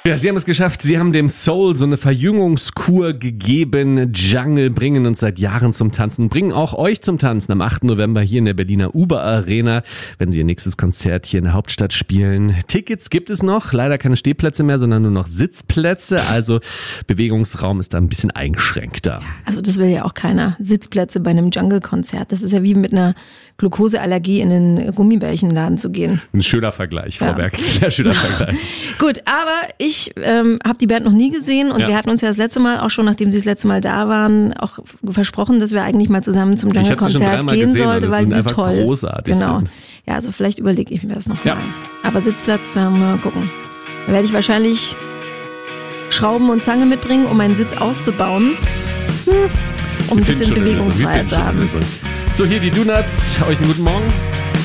Ja, sie haben es geschafft. Sie haben dem Soul so eine Verjüngungskur gegeben. Jungle bringen uns seit Jahren zum Tanzen, bringen auch euch zum Tanzen am 8. November hier in der Berliner Uber Arena, wenn sie ihr nächstes Konzert hier in der Hauptstadt spielen. Tickets gibt es noch, leider keine Stehplätze mehr, sondern nur noch Sitzplätze. Also Bewegungsraum ist da ein bisschen eingeschränkter. Also das will ja auch keiner. Sitzplätze bei einem Jungle-Konzert. Das ist ja wie mit einer Glukoseallergie in den Gummibärchenladen zu gehen. Ein schöner Vergleich, Frau Berg. Sehr schöner Vergleich. Gut, aber ich habe die Band noch nie gesehen und wir hatten uns ja das letzte Mal, auch schon nachdem sie das letzte Mal da waren, auch versprochen, dass wir eigentlich mal zusammen zum Jungle-Konzert gehen sollten, weil sie toll großartig genau. sind. Ja, also vielleicht überlege ich mir das noch mal. Aber Sitzplatz, mal gucken. Da werde ich wahrscheinlich Schrauben und Zange mitbringen, um meinen Sitz auszubauen, um ein bisschen Bewegungsfreiheit zu haben. So, hier die Donuts. Euch einen guten Morgen.